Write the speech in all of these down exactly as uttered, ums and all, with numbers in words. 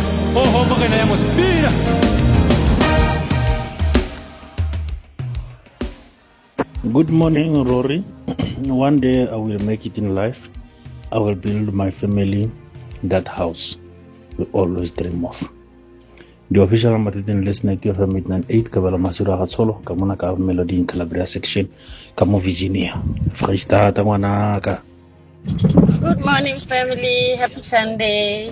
oho mogena ya mosbina. Good morning, Rory. One day I will make it in life. I will build my family that house we always dream of. The official number in less ninety of midnight eight Kabala Masura Hatsolo, Kamunaka Melody in Calabria section, Kamo Virginia. Freestyle Tamanaka. Good morning, family. Happy Sunday.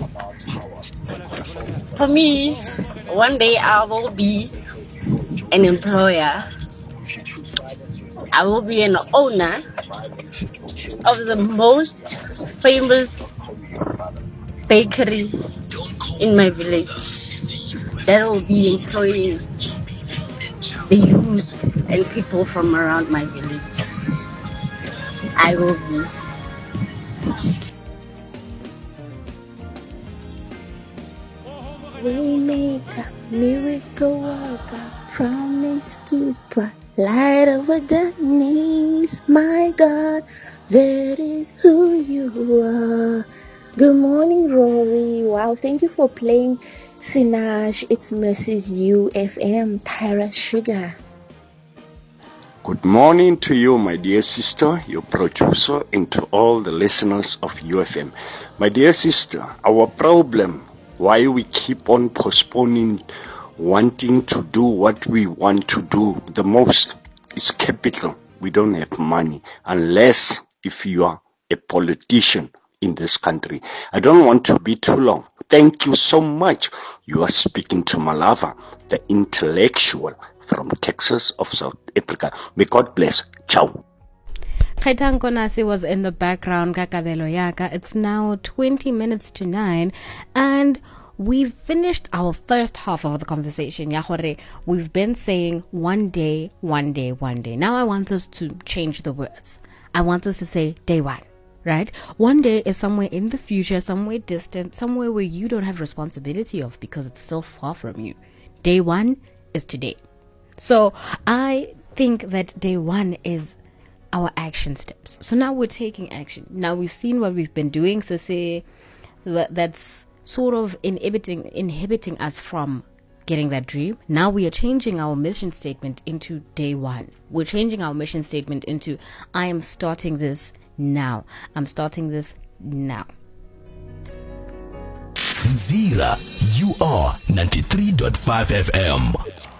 For me, one day I will be an employer. I will be an owner of the most famous bakery in my village that will be employing the youth and people from around my village. I will be. Waymaker, miracle worker, promise keeper, light over the knees, my God, that is who you are. Good morning, Rory. Wow, thank you for playing Sinach. It's Missus U F M, Tyra Sugar. Good morning to you, my dear sister, your producer, and to all the listeners of U F M. My dear sister, our problem, why we keep on postponing wanting to do what we want to do the most, is capital. We don't have money, unless if you are a politician in this country. I don't want to be too long. Thank you so much. You are speaking to Malava, the intellectual from Texas of South Africa. May God bless. Ciao. Khaitan Konasi was in the background, Kakabelo Yaka. It's now twenty minutes to nine, and we've finished our first half of the conversation. Yahore, we've been saying one day, one day, one day. Now I want us to change the words. I want us to say day one, right? One day is somewhere in the future, somewhere distant, somewhere where you don't have responsibility of because it's still far from you. Day one is today. So I think that day one is our action steps. So now we're taking action. Now we've seen what we've been doing. So say that's sort of inhibiting inhibiting us from getting that dream. Now we are changing our mission statement into day one. We're changing our mission statement into I am starting this now. I'm starting this now. Nzira, you are ninety-three point five F M.